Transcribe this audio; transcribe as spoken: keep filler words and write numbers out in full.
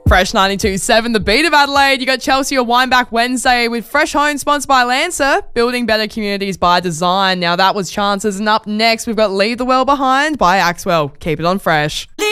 Fresh ninety-two point seven, the beat of Adelaide. You got Chelsea or Wine Back Wednesday with Fresh Home, sponsored by Lancer, building better communities by design. Now that was Chances, and up next we've got Leave the World Behind by Axwell. Keep it on Fresh.